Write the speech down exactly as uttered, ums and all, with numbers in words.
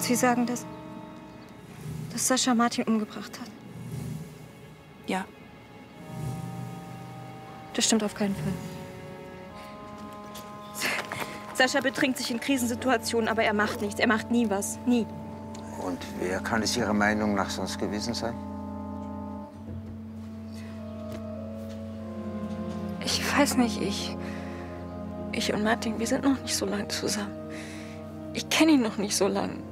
Sie sagen, dass, dass Sascha Martin umgebracht hat? Ja. Das stimmt auf keinen Fall. Sascha betrinkt sich in Krisensituationen, aber er macht nichts. Er macht nie was. Nie. Und wer kann es Ihrer Meinung nach sonst gewesen sein? Ich weiß nicht, ich... Ich und Martin, wir sind noch nicht so lange zusammen. Ich kenne ihn noch nicht so lange.